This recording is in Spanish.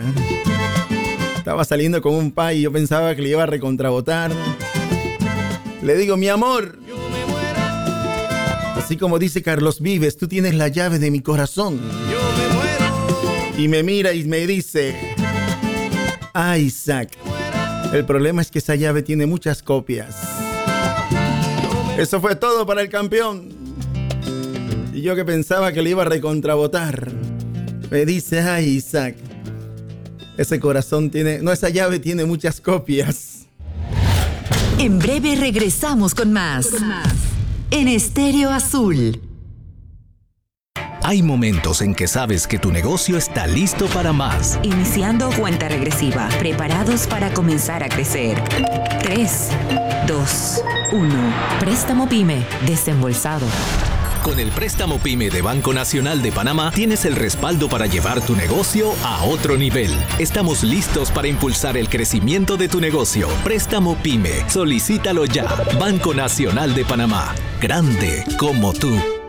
Estaba saliendo con un pay y yo pensaba que le iba a recontrabotar. Le digo, mi amor, así como dice Carlos Vives, tú tienes la llave de mi corazón. Y me mira y me dice, Isaac, el problema es que esa llave tiene muchas copias. Eso fue todo para el campeón. Y yo que pensaba que le iba a recontrabotar, me dice, Isaac, ese corazón tiene, no, esa llave tiene muchas copias. En breve regresamos con más. En Estéreo Azul. Hay momentos en que sabes que tu negocio está listo para más. Iniciando cuenta regresiva. Preparados para comenzar a crecer. 3, 2, 1. Préstamo PYME desembolsado. Con el préstamo PYME de Banco Nacional de Panamá tienes el respaldo para llevar tu negocio a otro nivel. Estamos listos para impulsar el crecimiento de tu negocio. Préstamo PYME. Solicítalo ya. Banco Nacional de Panamá. Grande como tú.